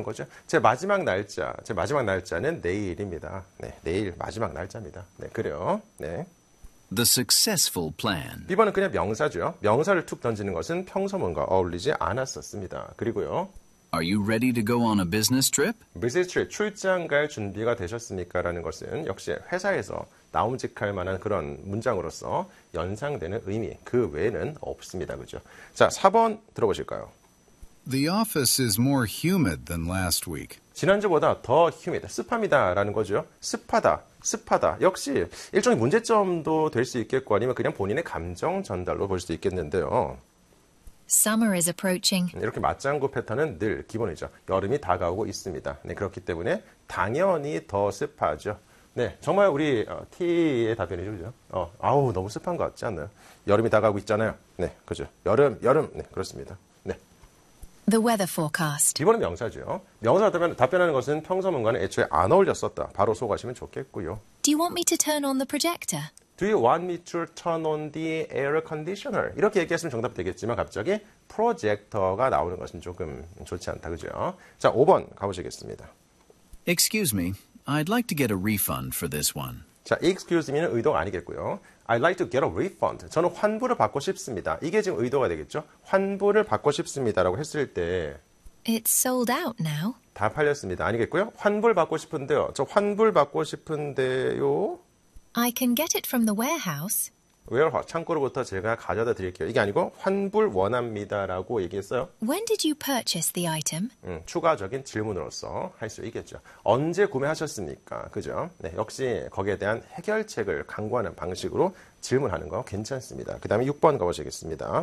거죠. 제 마지막 날짜는 내일입니다. 네, 내일 마지막 날짜입니다. 네, 그래요. 네. The successful plan. B번은 그냥 명사죠. 명사를 툭 던지는 것은 평서문과 어울리지 않았었습니다. 그리고요. Are you ready to go on a business trip? Business trip, 출장 갈 준비가 되셨습니까? 라는 것은 역시 회사에서 나움직할 만한 그런 문장으로서 연상되는 의미, 그 외에는 없습니다. 그죠? 자, 4번 들어보실까요? The office is more humid than last week. 지난주보다 더 humid, 습합니다. 라는 거죠. 습하다. 역시 일종의 문제점도 될 수 있겠고 아니면 그냥 본인의 감정 전달로 볼 수도 있겠는데요. Summer is approaching. 이렇게 맞장구 패턴은 늘 기본이죠. 여름이 다가오고 있습니다. 네, 그렇기 때문에 당연히 더 습하죠. 네, 정말 우리 T의 답변이죠. 그죠? 아우, 너무 습한 것 같지 않나요? 여름이 다가오고 있잖아요. 네, 그죠. 여름. 네, 그렇습니다. 네. The weather forecast. 이번은 명사죠. 명사 답변하는 것은 평서문과는 애초에 안 어울렸었다. 바로 속하시면 좋겠고요. Do you want me to turn on the projector? Do you want me to turn on the air conditioner? 이렇게 얘기했으면 정답이 되겠지만 갑자기 프로젝터가 나오는 것은 조금 좋지 않다. 그죠? 자, 5번 가보시겠습니다. Excuse me, I'd like to get a refund for this one. 자, excuse me는 의도가 아니겠고요. I'd like to get a refund. 저는 환불을 받고 싶습니다. 이게 지금 의도가 되겠죠? 환불을 받고 싶습니다라고 했을 때 It's sold out now. 다 팔렸습니다. 아니겠고요? 환불 받고 싶은데요. 저 환불 받고 싶은데요. I can get it from the warehouse. warehouse, 창고로부터 제가 가져다 드릴게요. 이게 아니고 환불 원합니다라고 얘기했어요. When did you purchase the item? 추가적인 질문으로서 할 수 있겠죠. 언제 구매하셨습니까? 그죠? 네, 역시 거기에 대한 해결책을 강구하는 방식으로 질문하는 거 괜찮습니다. 그 다음에 6번 가보시겠습니다.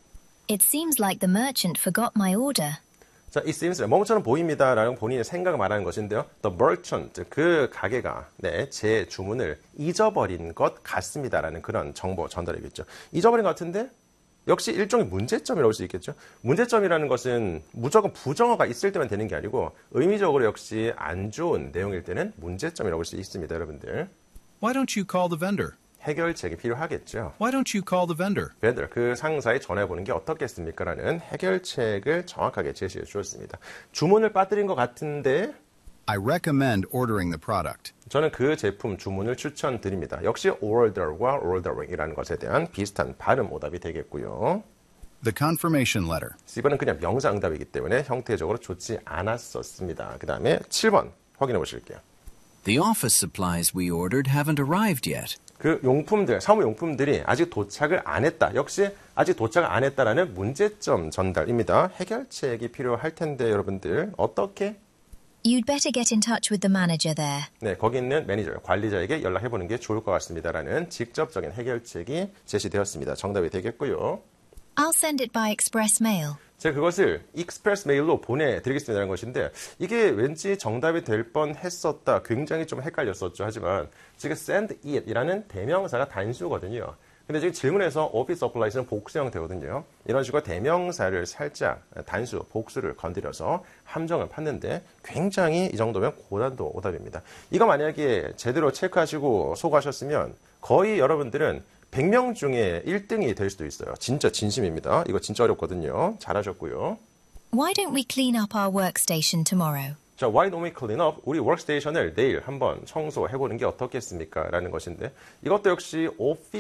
It seems like the merchant forgot my order. 자, it seems 뭐뭐처럼 보입니다라는 본인의 생각을 말하는 것인데요. The merchant, 그 가게가 제 주문을 잊어버린 것 같습니다라는 그런 정보 전달이겠죠. 잊어버린 것 같은데 역시 일종의 문제점이라고 할 수 있겠죠. 문제점이라는 것은 무조건 부정어가 있을 때만 되는 게 아니고 의미적으로 역시 안 좋은 내용일 때는 문제점이라고 할 수 있습니다, 여러분들. Why don't you call the vendor? 해결책이 필요하겠죠. Why don't you call the vendor? vendor, 그 상사에 전해보는 게 어떻겠습니까? 라는 해결책을 정확하게 제시해 주었습니다. 주문을 빠뜨린 것 같은데 I recommend ordering the product. 저는 그 제품 주문을 추천드립니다. 역시 order과 ordering이라는 것에 대한 비슷한 발음 오답이 되겠고요. The confirmation letter. C번은 그냥 명사 응답이기 때문에 형태적으로 좋지 않았었습니다. 그 다음에 7번 확인해 보실게요. The office supplies we ordered haven't arrived yet. 그 용품들, 사무용품들이 아직 도착을 안 했다. 역시 아직 도착을 안 했다라는 문제점 전달입니다. 해결책이 필요할 텐데 여러분들 어떻게? You'd better get in touch with the manager there. 네, 거기 있는 매니저, 관리자에게 연락해보는 게 좋을 것 같습니다라는 직접적인 해결책이 제시되었습니다. 정답이 되겠고요. I'll send it by express mail. 제가 그것을 익스프레스 메일로 보내드리겠습니다라는 것인데 이게 왠지 정답이 될 뻔했었다. 굉장히 좀 헷갈렸었죠. 하지만 지금 send it이라는 대명사가 단수거든요. 근데 지금 질문에서 office supplies는 복수 형태거든요. 이런 식으로 대명사를 살짝 단수, 복수를 건드려서 함정을 팠는데 굉장히 이 정도면 고난도 오답입니다. 이거 만약에 제대로 체크하시고 소거하셨으면 거의 여러분들은 100명 중에 1등이 될 수도 있어요. 진짜 진심입니다. 이거 진짜 어렵거든요. 잘하셨고요. Why don't we clean up our workstation tomorrow? 자, why don't we clean up? 우리 워크스테이션을 내일 한번 청소해보는 게 어떻겠습니까? 라는 것인데 이것도 역시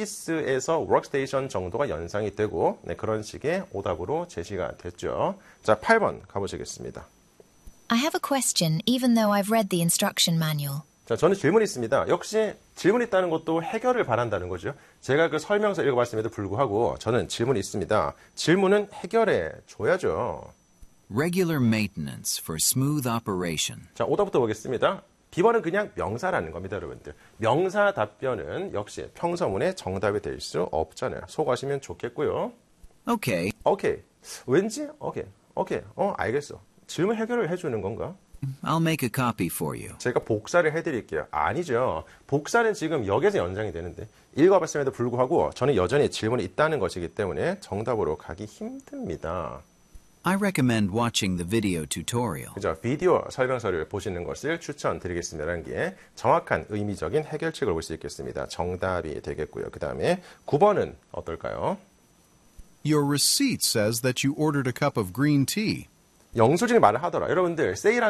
오피스에서 워크스테이션 정도가 연상이 되고 그런 식의 오답으로 제시가 됐죠. 자, 8번 가보시겠습니다. I have a question even though I've read the instruction manual. 자, 저는 질문이 있습니다. 역시 질문이 있다는 것도 해결을 바란다는 거죠. 제가 그 설명서 읽어봤음에도 불구하고 저는 질문이 있습니다. 질문은 해결해 줘야죠. Regular maintenance for smooth operation. 자, 오답부터 보겠습니다. B번은 그냥 명사라는 겁니다, 여러분들. 명사 답변은 역시 평서문의 정답이 될 수 없잖아요. 소거하시면 좋겠고요. Okay. 오케이. 왠지? 오케이. 알겠어. 질문 해결을 해주는 건가? I'll make a copy for you. 제가 복사를 해드릴게요. 아니죠. 복사는 지금 역에서 연장이 되는데 읽어봤음에도 불구하고 저는 여전히 질문이 있다는 것이기 때문에 정답으로 가기 힘듭니다. I recommend watching the video tutorial. 그죠? 비디오 설명서를 보시는 것을 추천드리겠습니다라는 게 정확한 의미적인 해결책을 볼 수 있겠습니다. 정답이 되겠고요. 그 다음에 9번은 어떨까요? Your receipt says that you ordered a cup of green tea. 영수증이 말을 하더라. 여러분들 세일한